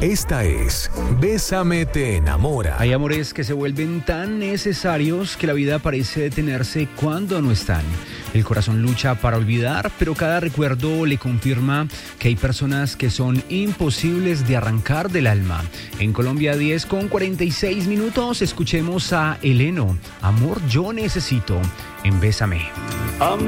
Esta es Bésame te enamora. Hay amores que se vuelven tan necesarios que la vida parece detenerse cuando no están. El corazón lucha para olvidar, pero cada recuerdo le confirma que hay personas que son imposibles de arrancar del alma. En Colombia 10:46, escuchemos a Eleno. Amor, yo necesito en Bésame.